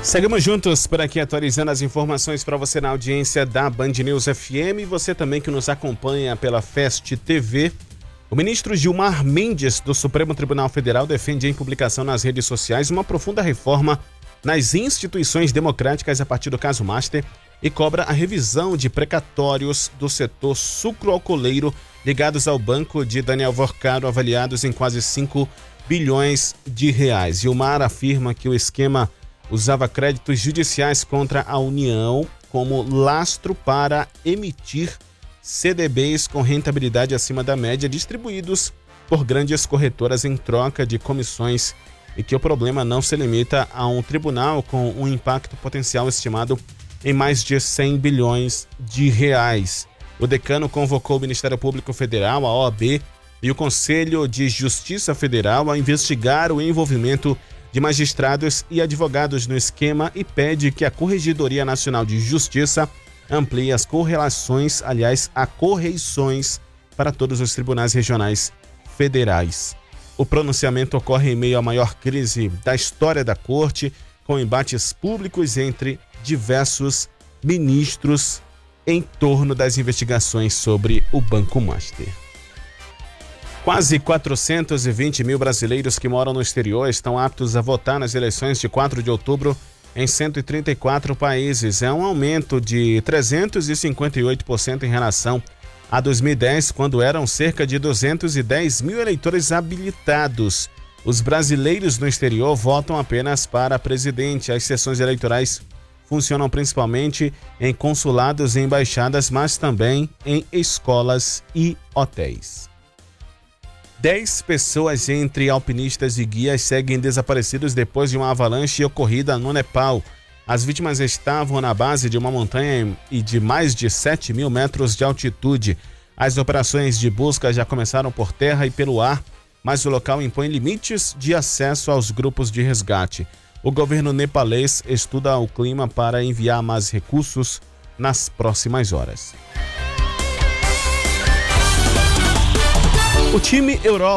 Seguimos juntos por aqui atualizando as informações para você na audiência da Band News FM e você também que nos acompanha pela Fest TV. O ministro Gilmar Mendes do Supremo Tribunal Federal defende em publicação nas redes sociais uma profunda reforma nas instituições democráticas a partir do caso Master e cobra a revisão de precatórios do setor sucroalcooleiro ligados ao banco de Daniel Vorcado, avaliados em quase 5 bilhões de reais. Gilmar afirma que o esquema usava créditos judiciais contra a União como lastro para emitir CDBs com rentabilidade acima da média distribuídos por grandes corretoras em troca de comissões e que o problema não se limita a um tribunal com um impacto potencial estimado em mais de 100 bilhões de reais. O decano convocou o Ministério Público Federal, a OAB e o Conselho de Justiça Federal a investigar o envolvimento de magistrados e advogados no esquema e pede que a Corregedoria Nacional de Justiça amplie as correlações, a correições para todos os tribunais regionais federais. O pronunciamento ocorre em meio à maior crise da história da Corte, com embates públicos entre diversos ministros em torno das investigações sobre o Banco Master. Quase 420 mil brasileiros que moram no exterior estão aptos a votar nas eleições de 4 de outubro em 134 países. É um aumento de 358% em relação a 2010, quando eram cerca de 210 mil eleitores habilitados. Os brasileiros no exterior votam apenas para presidente. As sessões eleitorais funcionam principalmente em consulados e embaixadas, mas também em escolas e hotéis. 10 pessoas, entre alpinistas e guias, seguem desaparecidos depois de uma avalanche ocorrida no Nepal. As vítimas estavam na base de uma montanha e de mais de 7 mil metros de altitude. As operações de busca já começaram por terra e pelo ar, mas o local impõe limites de acesso aos grupos de resgate. O governo nepalês estuda o clima para enviar mais recursos nas próximas horas. O time Europa